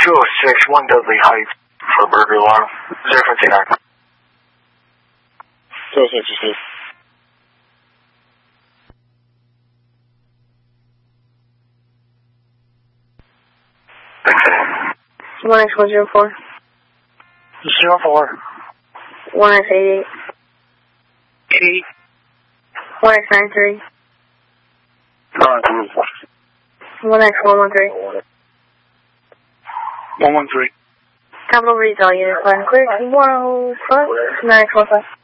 206, 1 Dudley Heights for burger alarm. 059. 206. One X 104. 04. 1 X 88. 88. 1 X 93. 1 X 113. 113. Capital Retail Unit 5 clear. 105. 9 X 15.